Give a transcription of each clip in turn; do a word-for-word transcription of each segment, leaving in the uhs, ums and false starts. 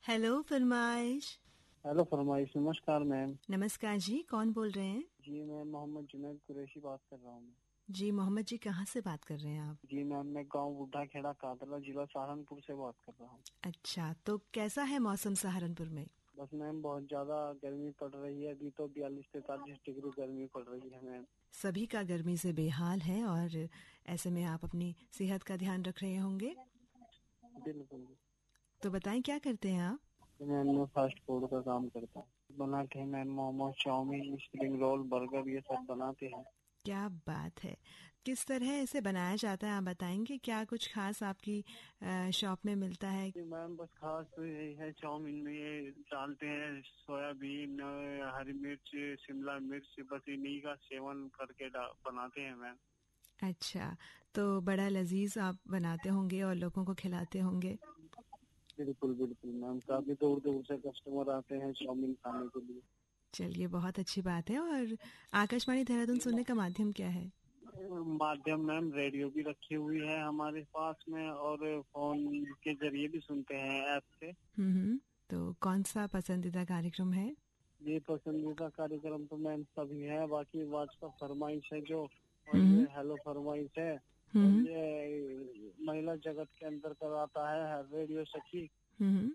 Hello फरमाइश। Hello फरमाइश। नमस्कार मैम। नमस्कार जी, कौन बोल रहे हैं? जी मैं मोहम्मद जुनैद कुरैशी बात कर रहा हूँ। जी मोहम्मद जी, कहाँ से बात कर रहे हैं आप? जी मैम, मैं गांव बुढ़ा खेड़ा कादला, जिला सहारनपुर से बात कर रहा हूँ। अच्छा, तो कैसा है मौसम सहारनपुर में? बस मैम बहुत ज्यादा गर्मी पड़ रही है। अभी तो बयालीस तैतालीस डिग्री गर्मी पड़ रही है मैम। सभी का गर्मी से बेहाल है और ऐसे में आप अपनी सेहत का ध्यान रख रहे होंगे। बिल्कुल। तो बताएं, क्या करते हैं आप? तो मैम मैं फास्ट फूड का काम करता हूँ। बनाते हैं ma'am momos, chowmein, spring roll, burger, ये सब बनाते हैं। क्या बात है। किस तरह इसे बनाया जाता है आप बताएंगे? क्या कुछ खास आपकी अ, शॉप में मिलता है? मैम बस खास तो यही है, चाउमीन में ये डालते हैं सोयाबीन, हरी मिर्च, शिमला मिर्च, बस इन्हीं का सेवन करके बनाते हैं मैम। अच्छा, तो बड़ा लजीज आप बनाते होंगे और लोगों को खिलाते होंगे। बिल्कुल बिल्कुल मैम, काफी दूर दूर से कस्टमर आते हैं चाउमीन खाने के लिए। चलिए, बहुत अच्छी बात है। और आकाशवाणी देहरादून सुनने का माध्यम क्या है? माध्यम मैम रेडियो भी रखी हुई है हमारे पास में, और फोन के जरिए भी सुनते हैं ऐप से। हम्म। तो कौन सा पसंदीदा कार्यक्रम है? ये पसंदीदा कार्यक्रम तो मैम सभी है, बाकी व्हाट्सएप फरमाइश है जो, और हम्म। ये हेलो फरमाइश है, और हम्म। ये महिला जगत के अंदर कराता है रेडियो सखी। हम्म।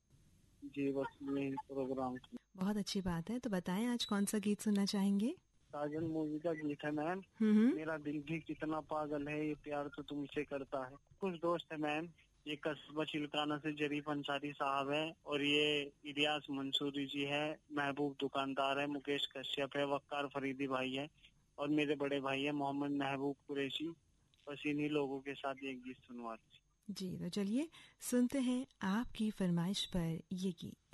जी बस यही प्रोग्राम। बहुत अच्छी बात है। तो बताएं, आज कौन सा गीत सुनना चाहेंगे? साजन मूवी का गीत है मैम। हम्म। मेरा दिल भी कितना पागल है, ये प्यार तो तुमसे करता है। कुछ दोस्त है मैम, ये कस्बा चिल्काना से जरीफ अंसारी साहब है, और ये इलियास मंसूरी जी है, महबूब दुकानदार है, मुकेश कश्यप है, वक्कार फरीदी भाई है, और मेरे बड़े भाई है मोहम्मद महबूब कुरैशी। बस इन्हीं लोगों के साथ ये गीत सुनवा दीजिए। जी, तो चलिए सुनते हैं आपकी फरमाइश पर ये गीत।